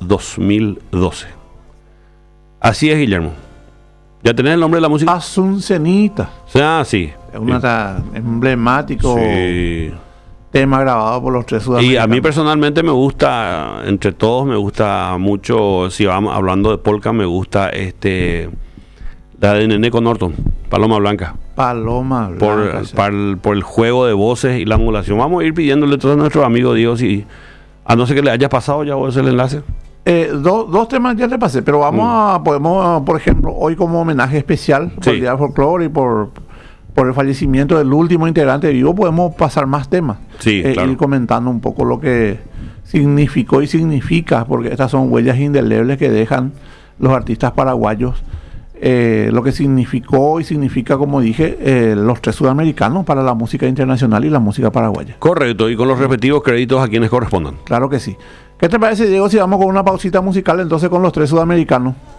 2012. Así es, Guillermo. ¿Ya tenés el nombre de la música? Asuncenita. Ah, sí. Es un emblemático tema grabado por los tres sudamericanos. Y a mí personalmente me gusta, entre todos me gusta mucho, si vamos hablando de polka, me gusta la de Nene con Norton, Paloma Blanca. Paloma Blanca. Por el juego de voces y la angulación. Vamos a ir pidiéndole a todos nuestros amigos, Dios, si a no ser que le haya pasado ya vos el enlace. Dos temas ya te pasé, pero podemos, por ejemplo, hoy como homenaje especial por el Día del Folclore y por el fallecimiento del último integrante vivo, podemos pasar más temas. Sí, claro. Ir comentando un poco lo que significó y significa, porque estas son huellas indelebles que dejan los artistas paraguayos, lo que significó y significa, como dije, los tres sudamericanos para la música internacional y la música paraguaya. Correcto, y con los respectivos créditos a quienes correspondan. Claro que sí. ¿Qué te parece, Diego, si vamos con una pausita musical entonces con los tres sudamericanos?